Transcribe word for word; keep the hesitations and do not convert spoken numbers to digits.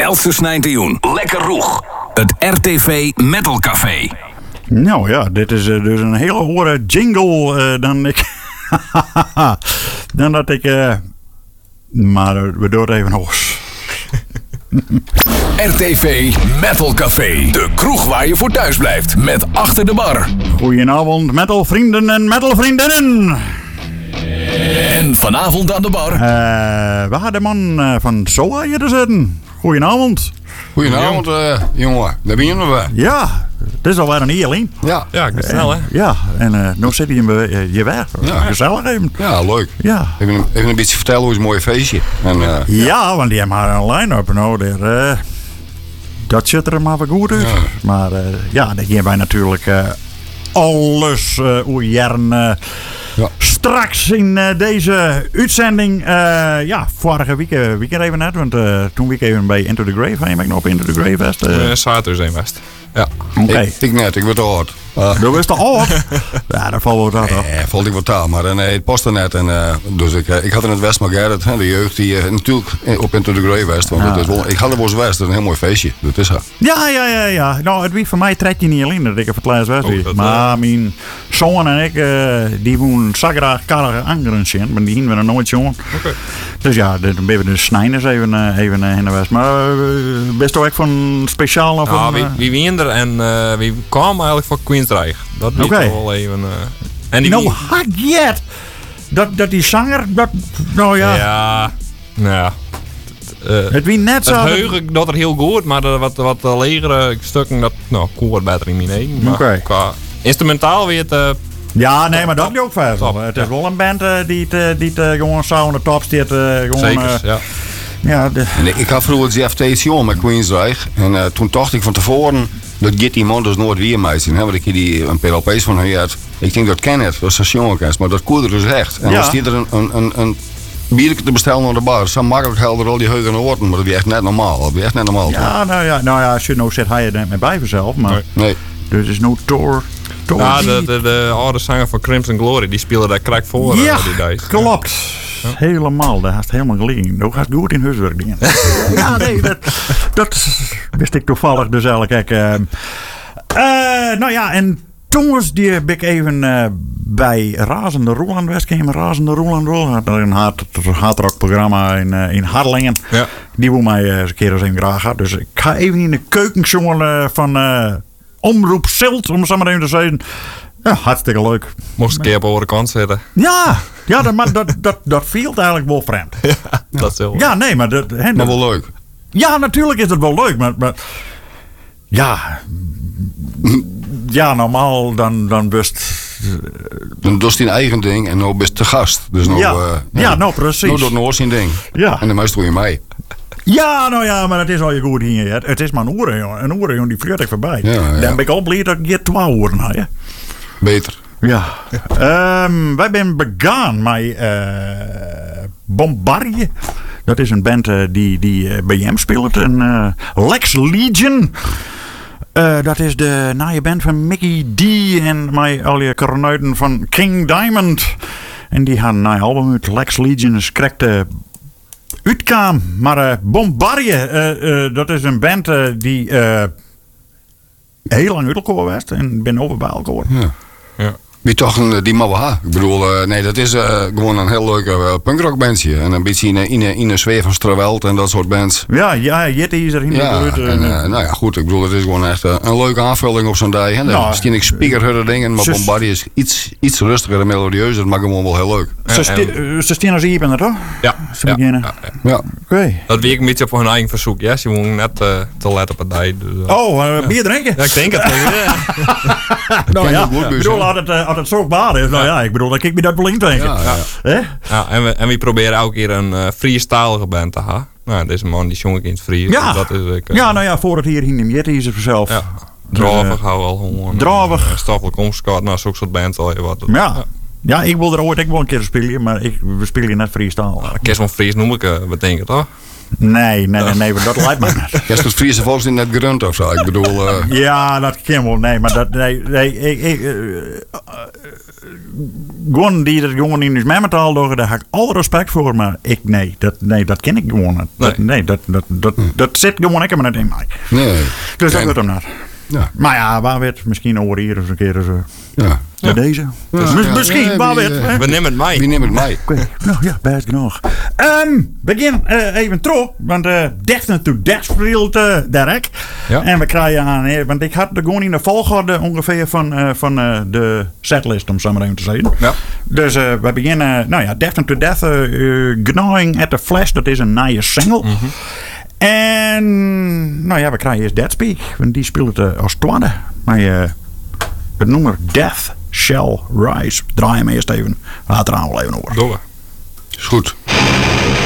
Else Snijntioen. Lekker roeg. Het R T V Metal Café. Nou ja, dit is uh, dus een hele hoore jingle uh, dan ik... dan dat ik... Uh, maar uh, we doen het even nog. R T V Metal Café. De kroeg waar je voor thuis blijft. Met Achter de Bar. Goedenavond, metalvrienden en metalvriendinnen. En vanavond aan de bar. Uh, we hadden de man uh, van Soa hier te zitten. Goedenavond. Goedenavond, uh, jongen. Daar ben je nog weer. Ja, het is alweer een eerling. Ja. Ja, ik ben snel, hè? Ja, en uh, nu zit hij in uh, je weg. Ja. Gezellig even. Ja, leuk. Ja. Even een, even een beetje vertellen hoe is een mooi feestje. En, uh, ja, want die hebben maar een line-up. Nou, daar, uh, dat ziet er maar wat goed uit. Ja. Maar uh, ja, daar hebben wij natuurlijk uh, alles uh, hoe jaren... Uh, Ja. Straks in uh, deze uitzending, uh, ja, vorige week, uh, week even net, want uh, toen week even bij Into the Grave, heen ben ik nog op Into the Grave West. Uh. Uh, Zaterdag zijn West. Ja. Oké. Okay. Ik, ik net, ik word te oud. Uh, dat is toch oud? Ja, dat valt wel wat af. Eh, valt ik wat taal, maar uh, nee, het paste net. En, uh, dus ik, uh, ik had in het West maar Gerrit, de jeugd, die uh, natuurlijk op Into the Grave West. Want ja. Het is wel, ik had er wel eens West, dat is een heel mooi feestje. Dat is haar. Ja, ja, ja, ja. Nou, het wie voor mij trekt je niet alleen dat ik op het Leijs West oh, was. Maar uh... mijn zoon en ik, uh, die wonen zo graag karige angeren zien, maar die zien we nog nooit zo'n. Okay. Dus ja, dan ben we de Snijners even, uh, even uh, in de West. Maar uh, best wel echt van speciaal of nou, een, wie, wie wien er en uh, wie kwam eigenlijk van Queensrÿche. Dat weet okay. wel even. Uh, en die nou, wie... hard yet! Dat, dat die zanger, dat, nou ja. Ja, nou ja. Uh, het wie net zo. Het heugen dat er heel goed, maar de, wat, wat uh, legere stukken, dat nou, koor beter in mijn eigen. Maar okay. Qua instrumentaal weer het. Uh, ja, nee, maar dat is ook verder. Het is ja. wel een band uh, die het uh, uh, gewoon zo aan de top staat. Uh, Zeker, uh, ja. Ja, de... nee, ik had vroeger het F T C met Queensrÿche. En uh, toen dacht ik van tevoren, dat gaat die man dus nooit weer mij zien. Want ik die een P L P's van hij had. Ik denk dat ken het, dat is een jongenkens, maar dat koerde dus echt. En ja. dan stiet er een, een, een, een biertje te bestellen naar de bar. Zo makkelijk helder al die heugen woorden, maar dat is echt net normaal. Dat is echt net normaal. Ja, toch? nou ja, nou ja, als je nou zit, hij je er net bij vanzelf. Maar nee. nee. Dus is no Thor. Ja, de, de, de oude zanger van Crimson Glory, die speelde daar krak voor. Ja, uh, die days. klopt. Ja. Helemaal, daar had helemaal gelegen. Dat gaat goed in huiswerk dingen. Ja, nee, dat, dat wist ik toevallig dus eigenlijk. Uh, uh, nou ja, en toen was die ben ik even uh, bij Razende Roland West. Ken je me Razende Roland wel? Had een hard, hardrock programma in, uh, in Harlingen. Ja. Die wil mij uh, eens een keer eens even graag had. Dus ik ga even in de keuken jongen uh, van uh, Omroep Zilt, om het zo maar even te zeggen. Ja, hartstikke leuk. Moest een keer op de kant zitten. Ja, ja dat, maar dat, dat, dat viel eigenlijk wel vreemd. Ja, dat is wel. Ja, nee, maar... Dat, he, maar wel leuk. Ja, natuurlijk is het wel leuk, maar... maar ja... ja, normaal dan, dan best... Dan doet hij een eigen ding en nou best te gast. Dus nou, ja. Uh, ja, ja, nou precies. Nou doet nou zijn ding. Ja. En de meeste doe je mij. Ja, nou ja, maar het is al je goed hier. Het, het is maar een oren, jongen. Een oren, jongen, die vleurt ik voorbij. Ja, ja. Dan ben ik al blij dat ik hier twee oren had, hè. Beter. Ja. Um, wij zijn begaan met uh, Bombardier. Dat is een band uh, die, die uh, bij hem speelt. En uh, Lex Legion. Uh, dat is de naaie band van Mickey D. En mij al je koronuiten van King Diamond. En die gaan een naai album uit. Lex Legion is correct uh, uitkwam. Maar uh, Bombardier, uh, uh, dat is een band uh, die uh, heel lang uit elkaar was. En ben over bij elkaar. Ja. Ja. Wie toch een, die mouwen ha. Ik bedoel, uh, nee, dat is uh, gewoon een heel leuk uh, punkrockbandje. En een beetje in, in, in een sfeer van Strawelt en dat soort bands. Ja, ja, Jette is er in ja, de buurt. En, uh, nou ja, goed, ik bedoel, het is gewoon echt uh, een leuke aanvulling op zo'n dag. Hè. Nou, misschien ik spiekerhudde dingen, maar Bombardier is iets, iets rustiger en melodieuzer. Dat maakt gewoon wel heel leuk. Ze staan als hier, toch? Ja. Ze ja, beginnen. ja, ja. ja. Oké. Okay. Dat weet ik een beetje op hun eigen verzoek. Ja, ze moeten net uh, te laat op het dag. Dus, uh, oh, uh, bier drinken? Ja, ik denk het. ja. nou ja, ik bedoel, als het, uh, als het zo baar is, nou ja, ik bedoel, dan kijk ik me dat wel in denken. Ja, ja. Eh? Ja, en, we, en we proberen elke keer een uh, freestylige band te hebben. Nou, deze man die zong ik in het Fries. Ja. Dus dat is, ik, uh, ja, nou ja, voor het hier in Jette is het vanzelf. Ja. Dravig, uh, hou wel gewoon. Dravig. Uh, Staffelijk omskat, nou, zo'n soort band al even wat. Ja. ja. Ja, ik wil er ooit ook wel een keer spelen, maar ik, we spelen net freestyle. Uh, Kerst van Fries noem ik, uh, wat denk je toch? Nee, nee, nee, nee, dat lijkt me niet. Ja, is het Friese volks in net grunt of zo? Ik bedoel... Uh... Ja, dat kan wel. Nee, maar dat... Nee, nee, ik... ik uh, uh, gewoon die dat jongen in is met me taal door, daar heb ik alle respect voor, maar ik, nee, dat, nee, dat ken ik gewoon niet. Dat, nee, nee dat, dat, dat, hm. dat zit gewoon ik maar net in mij. Nee. Dus dat wordt hem niet. Ja. Maar ja, waar werd misschien over hier eens een keer eens, uh, ja. Ja. Deze. Ja, dus ja, misschien, ja, waar werd. Uh, we nemen het mij. We nemen het mij. Okay. Nou ja, best genoeg. Um, begin uh, even terug, want uh, Death to Death speelt uh, Derek. Ja. En we krijgen aan, hè, want ik had er gewoon in de volgorde ongeveer van, uh, van uh, de setlist, om zo maar even te zeggen. Ja. Dus uh, we beginnen, nou ja, Death to Death, uh, uh, Gnawing at the Flesh, dat is een nieuwe single. Mm-hmm. En, nou ja, we krijgen eerst Deadspeak, want die speelt het uh, als tweede. Maar uh, het nummer Death Shall Rise. Draai hem eerst even. Later aan wel even over. Door. Is goed.